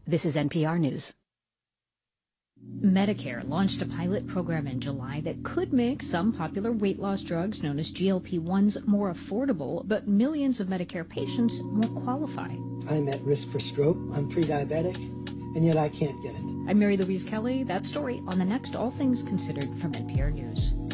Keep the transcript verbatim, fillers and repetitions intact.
This is N P R News. Medicare launched a pilot program in July that could make some popular weight loss drugs known as G L P ones more affordable, but millions of Medicare patients won't qualify. I'm at risk for stroke, I'm pre-diabetic, and yet I can't get it. I'm Mary Louise Kelly. That story on the next All Things Considered from N P R News.